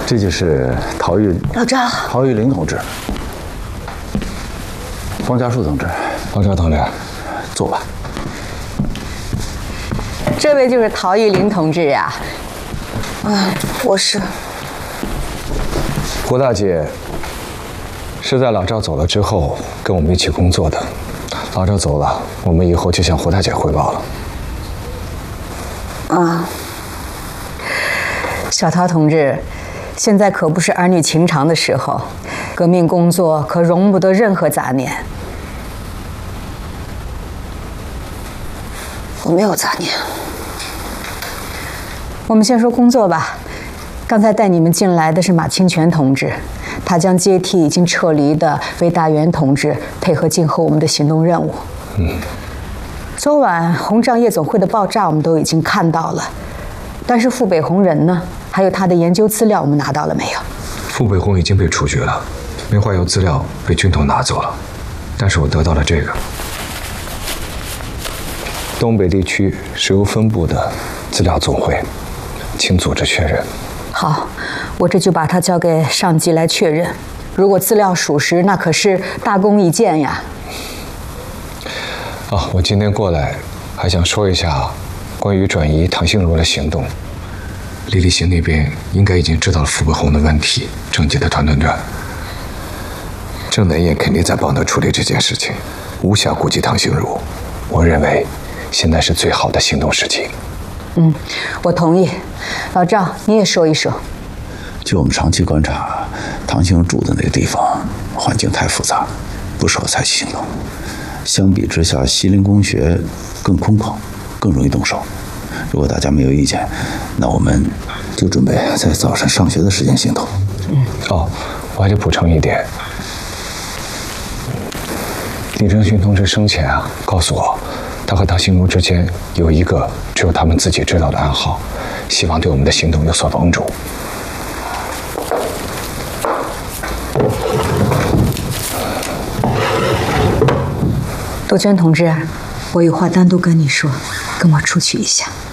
这就是老赵， 陶玉玲同志，方家树同志， 方少同志， 坐吧。 这位就是陶玉玲同志呀。我是。 胡大姐是在老赵走了之后跟我们一起工作的。老赵走了，我们以后就向胡大姐汇报了。 小陶同志，现在可不是儿女情长的时候，革命工作可容不得任何杂念。我没有杂念。我们先说工作吧。刚才带你们进来的是马清泉同志，他将接替已经撤离的魏大元同志，配合今后我们的行动任务。昨晚红杖夜总会的爆炸我们都已经看到了，但是傅北红人呢？还有他的研究资料我们拿到了没有？ 傅北红已经被处决了，煤化油资料被军统拿走了，但是我得到了这个东北地区石油分部的资料总会，请组织确认。 好，我这就把它交给上级来确认。如果资料属实，那可是大功一件呀。 我今天过来还想说一下关于转移唐兴如的行动。李立行那边应该已经知道了傅北红的问题，正急得团团转。郑南燕肯定在帮他处理这件事情，无暇顾及唐兴如。我认为现在是最好的行动时机。 我同意。老赵，你也说一说。 据我们长期观察，唐兴住的那个地方环境太复杂，不适合采取行动。相比之下，西陵公学更空旷，更容易动手。如果大家没有意见，那我们就准备在早上上学的时间行动。 我还得补充一点，李正勋同志生前告诉我，他和唐兴如之间有一个只有他们自己知道的暗号，希望对我们的行动有所帮助。 杜鹃同志，我有话单独跟你说，跟我出去一下。